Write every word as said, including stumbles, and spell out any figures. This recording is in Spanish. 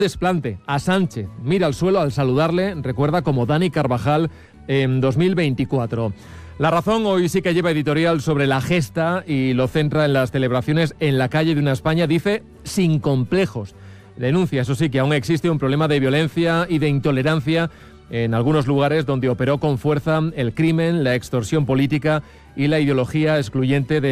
desplante a Sánchez. Mira al suelo al saludarle, recuerda como Dani Carvajal en dos mil veinticuatro. La Razón hoy sí que lleva editorial sobre la gesta y lo centra en las celebraciones en la calle de una España, dice, sin complejos. Denuncia, eso sí, que aún existe un problema de violencia y de intolerancia en algunos lugares donde operó con fuerza el crimen, la extorsión política y la ideología excluyente de